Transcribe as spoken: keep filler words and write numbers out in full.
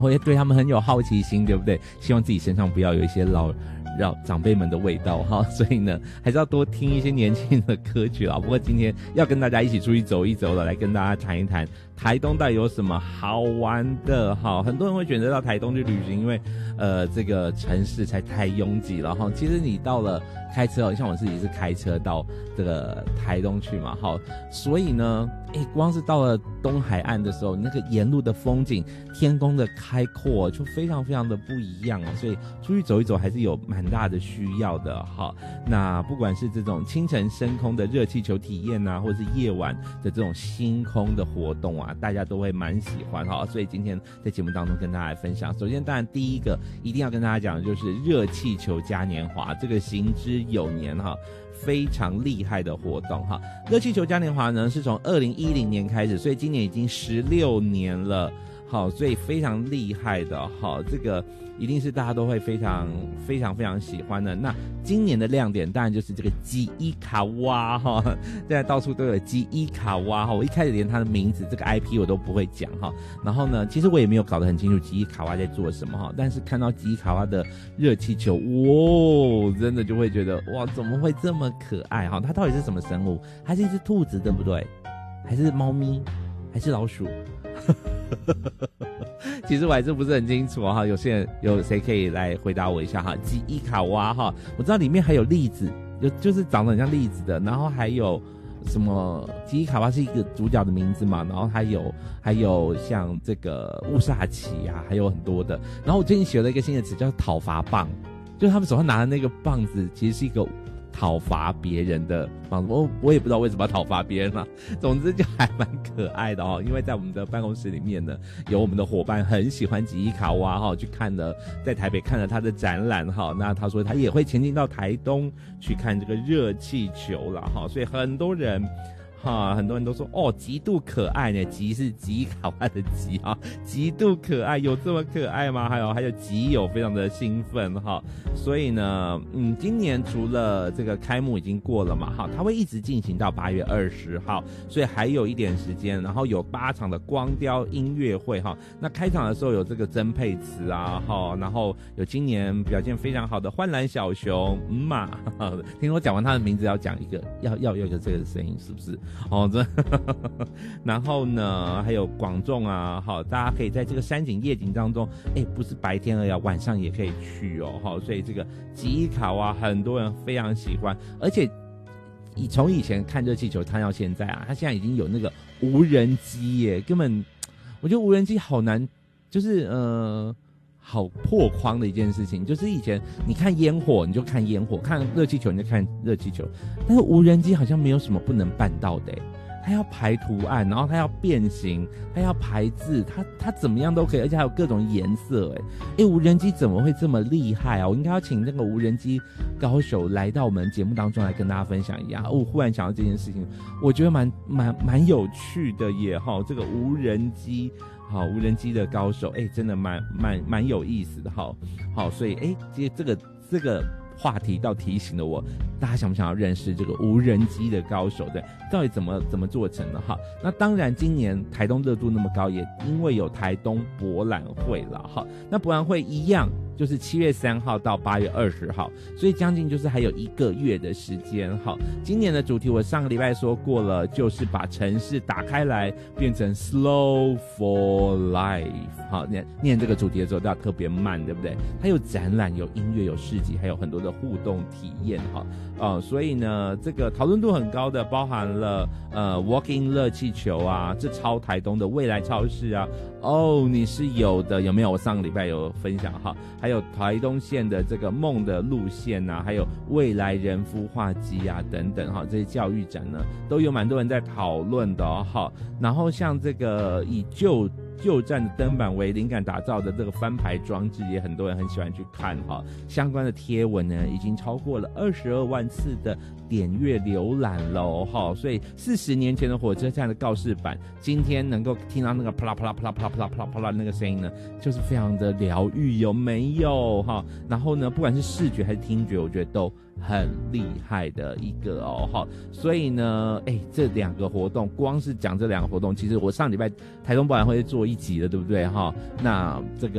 我也对他们很有好奇心，对不对？希望自己身上不要有一些老让长辈们的味道哈，所以呢，还是要多听一些年轻的歌曲啦。不过今天要跟大家一起出去走一走了，来跟大家谈一谈台东到底有什么好玩的哈。很多人会选择到台东去旅行，因为呃这个城市才太拥挤了哈。其实你到了开车，像我自己是开车到这个台东去嘛哈，所以呢，哎，光是到了东海岸的时候，那个沿路的风景、天空的开阔就非常非常的不一样啊。所以出去走一走还是有蛮大的需要的哈。那不管是这种清晨升空的热气球体验啊，或者是夜晚的这种星空的活动啊，大家都会蛮喜欢哈。所以今天在节目当中跟大家来分享，首先当然第一个一定要跟大家讲的就是热气球嘉年华，这个行之有年哈。非常厉害的活动哈，热气球嘉年华呢是从二零一零年开始，所以今年已经十六年了。好，所以非常厉害的哈，这个一定是大家都会非常非常非常喜欢的。那今年的亮点当然就是这个吉伊卡哇哈，现在到处都有吉伊卡哇哈。我一开始连它的名字这个 I P 我都不会讲哈，然后呢，其实我也没有搞得很清楚吉伊卡哇在做什么哈，但是看到吉伊卡哇的热气球，哇，真的就会觉得哇，怎么会这么可爱哈？它到底是什么生物？它是一只兔子，对不对？还是猫咪？还是老鼠？其实我还是不是很清楚哈，有些人有谁可以来回答我一下哈？吉伊卡哇哈，我知道里面还有栗子，有就是长得很像栗子的，然后还有什么吉伊卡哇是一个主角的名字嘛，然后还有还有像这个乌萨奇啊，还有很多的。然后我最近学了一个新的词叫讨伐棒，就是他们手上拿的那个棒子其实是一个讨伐别人的棒子，我我也不知道为什么要讨伐别人嘛，总之就还蛮可爱的哦。因为在我们的办公室里面呢，有我们的伙伴很喜欢吉伊卡哇哈，去看了在台北看了他的展览哈，那他说他也会前进到台东去看这个热气球了哈，所以很多人。哈，很多人都说哦，极度可爱呢，极是吉伊卡哇的极啊，极度可爱，有这么可爱吗？还有还有极友非常的兴奋哈，所以呢，嗯，今年除了这个开幕已经过了嘛，哈，它会一直进行到八月二十号，所以还有一点时间，然后有八场的光雕音乐会哈，那开场的时候有这个曾沛慈啊，哈，然后有今年表现非常好的幻蓝小熊嗯嘛，听说讲完他的名字要讲一个，要要要有这个声音是不是？哦，这，然后呢，还有广众啊，好，大家可以在这个山景夜景当中，哎，不是白天而已，晚上也可以去哦，好，所以这个吉伊卡哇很多人非常喜欢，而且以从以前看热气球看到现在啊，它现在已经有那个无人机耶，根本我觉得无人机好难，就是呃。好破框的一件事情，就是以前你看烟火你就看烟火，看热气球你就看热气球，但是无人机好像没有什么不能办到的，它要排图案，然后它要变形，它要排字，它它怎么样都可以，而且还有各种颜色，哎哎，无人机怎么会这么厉害啊？我应该要请那个无人机高手来到我们节目当中来跟大家分享一下。哦，我忽然想到这件事情，我觉得蛮蛮蛮有趣的耶哈，这个无人机。好，无人机的高手，哎、欸，真的蛮蛮蛮有意思的，好，好，所以哎，其实这个这个话题倒提醒了我，大家想不想要认识这个无人机的高手？对，到底怎么怎么做成的？哈，那当然，今年台东热度那么高，也因为有台东博览会了，哈，那博览会一样。就是七月三号到八月二十号，所以将近就是还有一个月的时间。好，今年的主题我上个礼拜说过了，就是把城市打开来，变成 slow for life。好，念念这个主题的时候都要特别慢，对不对？它有展览、有音乐、有市集，还有很多的互动体验。哈，哦，所以呢，这个讨论度很高的，包含了呃 walking 热气球啊，这超台东的未来超市啊。哦，你是有的，有没有？我上个礼拜有分享哈，还有台东县的这个梦的路线啊，还有未来人孵化机啊等等哈，这些教育展呢都有蛮多人在讨论的哦哈。然后像这个以旧旧站的灯板为灵感打造的这个翻牌装置，也很多人很喜欢去看哈。相关的贴文呢，已经超过了二十二万次的点阅浏览喽哈。所以四十年前的火车站的告示板，今天能够听到那个啪啦啪啦啪啦啪啦啪啦啪啦啪啦那个声音呢，就是非常的疗愈，有没有哈？然后呢，不管是视觉还是听觉，我觉得都很厉害的一个哦哈。所以呢，哎，这两个活动，光是讲这两个活动，其实我上礼拜台东博览会做一集了，对不对哈？那这个